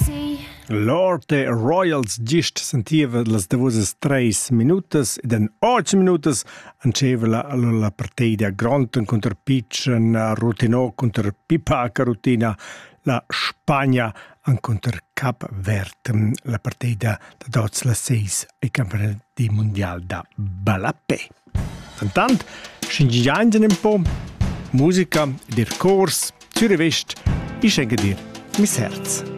Lord the Royals gist sentiva las davosas 3 minutas ed en 8 minutas anceva la partida Gronten contra Pitchen, Rutinò contra Pipaca Rutina, la Spagna contra Cap Verde, la partida da dots la 6 ai campionati mondial da Balapé. Tantant, scingiangen un po', musica, dir cors, Zürich West, ich schenke dir mis Herz.